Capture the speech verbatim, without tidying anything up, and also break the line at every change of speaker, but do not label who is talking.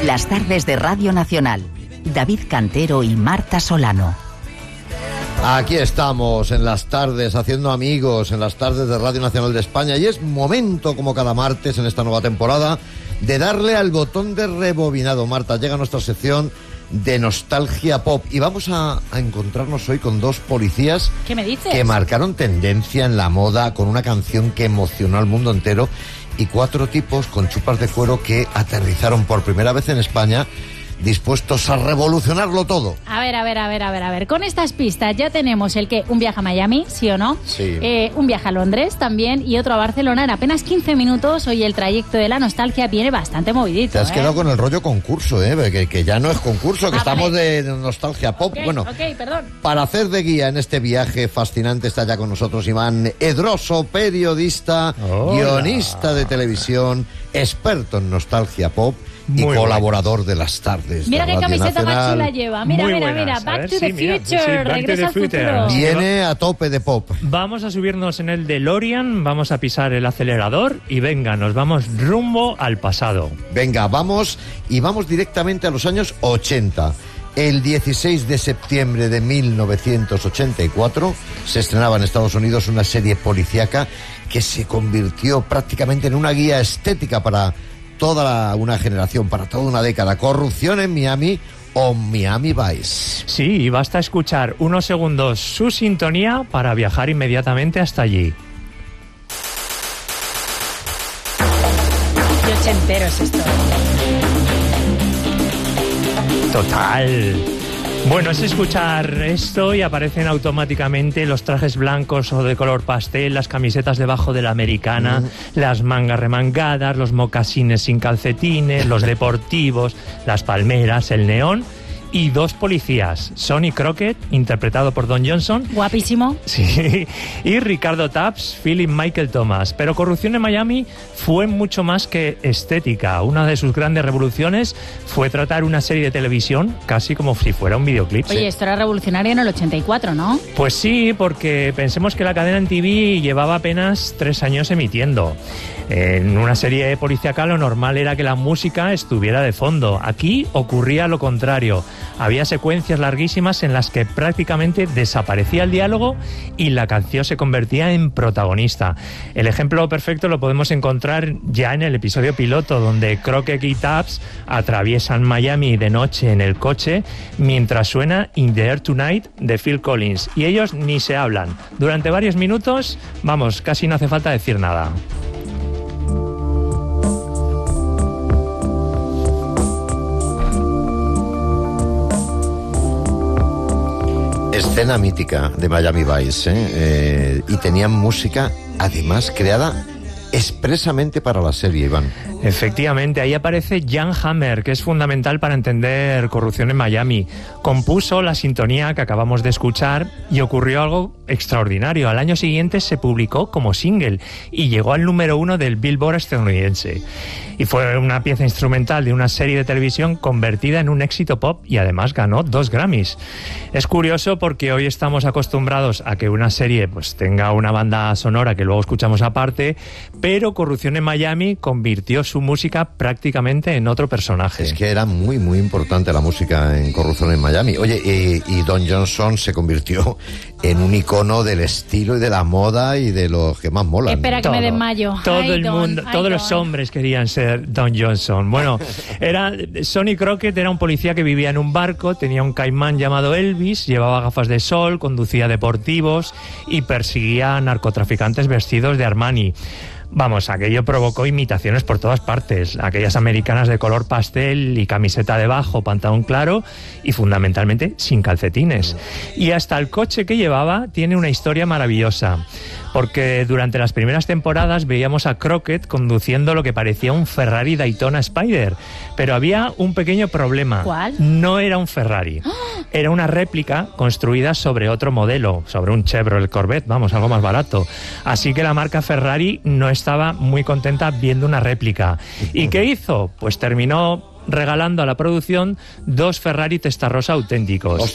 Las tardes de Radio Nacional. David Cantero y Marta Solano.
Aquí estamos en las tardes, haciendo amigos, en las tardes de Radio Nacional de España, y es momento, como cada martes en esta nueva temporada, de darle al botón de rebobinado. Marta, llega nuestra sección de nostalgia pop y vamos a, a encontrarnos hoy con dos policías.
¿Qué me dices?
Que marcaron tendencia en la moda con una canción que emocionó al mundo entero, y cuatro tipos con chupas de cuero que aterrizaron por primera vez en España, dispuestos a revolucionarlo todo.
A ver, a ver, a ver, a ver, a ver. Con estas pistas ya tenemos el que un viaje a Miami, ¿sí o no?
Sí.
Eh, un viaje a Londres también y otro a Barcelona en apenas quince minutos. Hoy el trayecto de la nostalgia viene bastante movidito.
Te has
¿eh?
quedado con el rollo concurso, ¿eh? Que, que ya no es concurso, que
ah,
estamos
vale.
de nostalgia pop.
Okay,
bueno,
ok, perdón.
Para hacer de guía en este viaje fascinante está ya con nosotros Iván Edroso, periodista,
Hola.
guionista de televisión, experto en nostalgia pop y
Muy
colaborador buenas. de las tardes.
Mira
de
qué
Radio
camiseta
Nacional.
más chula lleva. Mira,
Muy
mira,
buenas.
mira.
A
Back
ver,
to the
sí, mira,
future.
sí, Back to
Regresa
the
al
future.
futuro.
Viene a tope de pop.
Vamos a subirnos en el DeLorean, vamos a pisar el acelerador y venga, nos vamos rumbo al pasado.
Venga, vamos y vamos directamente a los años ochenta. El dieciséis de septiembre de mil novecientos ochenta y cuatro se estrenaba en Estados Unidos una serie policíaca que se convirtió prácticamente en una guía estética para toda la, una generación, para toda una década. Corrupción en Miami o Miami Vice.
Sí, y basta escuchar unos segundos su sintonía para viajar inmediatamente hasta allí.
Qué ochentero es esto.
Total. Bueno, es escuchar esto y aparecen automáticamente los trajes blancos o de color pastel, las camisetas debajo de la americana, mm. las mangas remangadas, los mocasines sin calcetines, los deportivos, las palmeras, el neón y dos policías, Sonny Crockett, interpretado por Don Johnson.
Guapísimo.
Sí, y Ricardo Tubbs, Philip Michael Thomas. Pero Corrupción en Miami fue mucho más que estética. Una de sus grandes revoluciones fue tratar una serie de televisión casi como si fuera un videoclip.
Oye,
Sí.
esto era revolucionario en el ochenta y cuatro, ¿no?
Pues sí, porque pensemos que la cadena en T V llevaba apenas tres años emitiendo. En una serie policíaca lo normal era que la música estuviera de fondo. Aquí ocurría lo contrario. Había secuencias larguísimas en las que prácticamente desaparecía el diálogo y la canción se convertía en protagonista. El ejemplo perfecto lo podemos encontrar ya en el episodio piloto, donde Crockett y Tubbs atraviesan Miami de noche en el coche mientras suena In the Air Tonight de Phil Collins. Y ellos ni se hablan. Durante varios minutos, vamos, casi no hace falta decir nada.
Escena mítica de Miami Vice, ¿eh? Eh, y tenían música además creada expresamente para la serie, Iván.
Efectivamente, ahí aparece Jan Hammer, que es fundamental para entender Corrupción en Miami. Compuso la sintonía que acabamos de escuchar y ocurrió algo extraordinario. Al año siguiente se publicó como single y llegó al número uno del Billboard estadounidense. Y fue una pieza instrumental de una serie de televisión convertida en un éxito pop y además ganó dos Grammys. Es curioso porque hoy estamos acostumbrados a que una serie pues tenga una banda sonora que luego escuchamos aparte, pero Corrupción en Miami convirtió su música prácticamente en otro personaje.
Es que era muy, muy importante la música en Corrupción en Miami. Oye, y, y Don Johnson se convirtió en un icono del estilo y de la moda y de los que más molan.
Espera que
Todo.
me desmayo.
Todo
Ay,
el
Don,
mundo,
ay,
todos los
Don.
hombres querían ser Don Johnson. Bueno, era Sonny Crockett era un policía que vivía en un barco, tenía un caimán llamado Elvis, llevaba gafas de sol, conducía deportivos y perseguía a narcotraficantes vestidos de Armani. Vamos, aquello provocó imitaciones por todas partes. Aquellas americanas de color pastel y camiseta debajo, pantalón claro y fundamentalmente sin calcetines. Y hasta el coche que llevaba tiene una historia maravillosa. Porque durante las primeras temporadas veíamos a Crockett conduciendo lo que parecía un Ferrari Daytona Spider. Pero había un pequeño problema.
¿Cuál?
No era un Ferrari. Era una réplica construida sobre otro modelo, sobre un Chevrolet Corvette, vamos, algo más barato. Así que la marca Ferrari no estaba muy contenta viendo una réplica. ¿Y qué hizo? Pues terminó regalando a la producción dos Ferrari Testarossa auténticos.